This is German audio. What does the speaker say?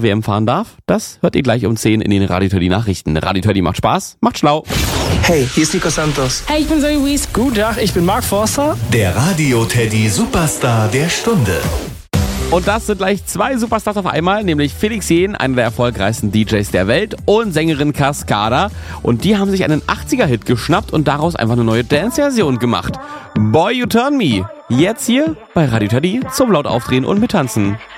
WM fahren darf? Das hört ihr gleich um 10 in den Radio Teddy Nachrichten. Radio Teddy macht Spaß, macht schlau. Hey, hier ist Nico Santos. Hey, ich bin Zoe Wies. Guten Tag, ich bin Mark Forster. Der Radio Teddy Superstar der Stunde. Und das sind gleich 2 Superstars auf einmal, nämlich Felix Jähn, einer der erfolgreichsten DJs der Welt, und Sängerin Cascada. Und die haben sich einen 80er-Hit geschnappt und daraus einfach eine neue Dance-Version gemacht. Boy, You Turn Me. Jetzt hier bei Radio Teddy zum laut aufdrehen und mittanzen.